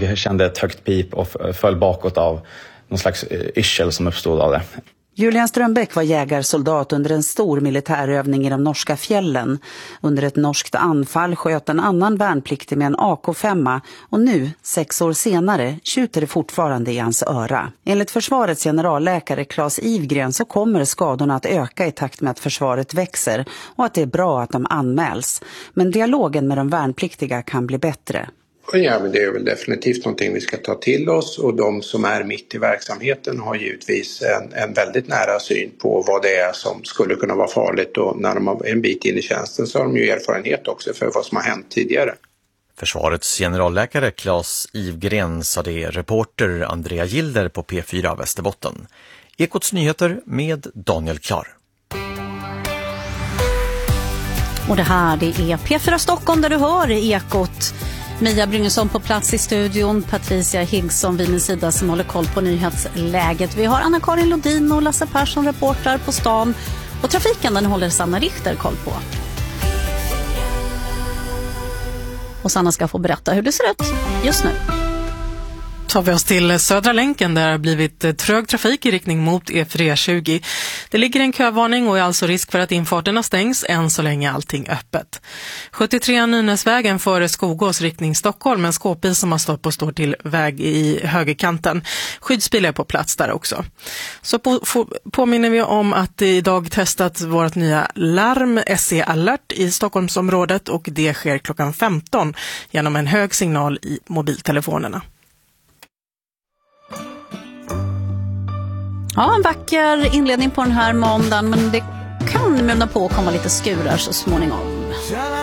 Jag kände ett högt pip och föll bakåt av någon slags yrsel som uppstod av det. Julian Strömbäck var jägarsoldat under en stor militärövning i de norska fjällen. Under ett norskt anfall sköt en annan värnpliktig med en AK5 och nu, 6 år senare, tjuter det fortfarande i hans öra. Enligt försvarets generalläkare Claes Ivgren så kommer skadorna att öka i takt med att försvaret växer och att det är bra att de anmäls. Men dialogen med de värnpliktiga kan bli bättre. Ja, men det är väl definitivt någonting vi ska ta till oss, och de som är mitt i verksamheten har givetvis en väldigt nära syn på vad det är som skulle kunna vara farligt, och när de har en bit in i tjänsten så har de ju erfarenhet också för vad som har hänt tidigare. Försvarets generalläkare Claes Ivgren sa det, reporter Andrea Gilder på P4 Västerbotten. Ekots nyheter med Daniel Klar. Och det här, det är P4 Stockholm där du hör Ekot. Mia Bryngesson på plats i studion, Patricia Higgsson vid min sida som håller koll på nyhetsläget. Vi har Anna-Karin Lodin och Lasse Persson reportrar på stan, och trafiken den håller Sanna Richter koll på. Och Sanna ska få berätta hur det ser ut just nu. Tar vi oss till Södra länken där det har blivit trög trafik i riktning mot E420. Det ligger en kövarning och är alltså risk för att infarterna stängs än så länge allting öppet. 73 Nynäsvägen före Skogås riktning Stockholm, en skåpbil som har stått och står till väg i högerkanten. Skyddsbil är på plats där också. Så påminner vi om att idag testat vårt nya larm SE Alert i Stockholmsområdet, och det sker klockan 15 genom en hög signal i mobiltelefonerna. Ja, en vacker inledning på den här måndagen, men det kan möjna på att komma lite skurar så småningom.